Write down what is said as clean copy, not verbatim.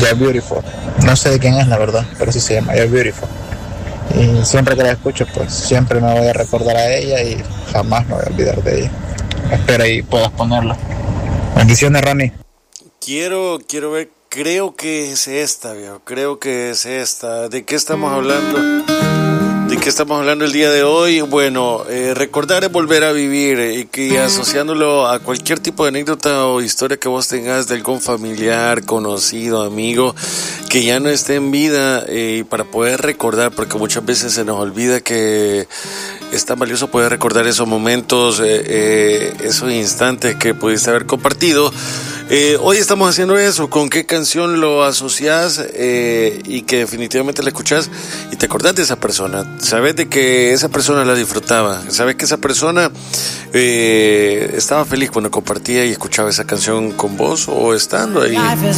You're Beautiful. No sé de quién es la verdad, pero sí se llama You're Beautiful. Y siempre que la escucho, pues siempre me voy a recordar a ella y jamás me voy a olvidar de ella. Espera y puedas ponerla. Bendiciones, Ronnie. Quiero ver, creo que es esta, viejo, creo que es esta. ¿De qué estamos hablando? ¿De qué estamos hablando el día de hoy? Bueno, recordar es volver a vivir, y que asociándolo a cualquier tipo de anécdota o historia que vos tengas de algún familiar, conocido, amigo, que ya no esté en vida, y para poder recordar, porque muchas veces se nos olvida que es tan valioso poder recordar esos momentos, esos instantes que pudiste haber compartido. Hoy estamos haciendo eso. ¿Con qué canción lo asocias y que definitivamente la escuchás y te acordás de esa persona? Sabes de que esa persona la disfrutaba, sabes que esa persona estaba feliz cuando compartía y escuchaba esa canción con vos o estando ahí.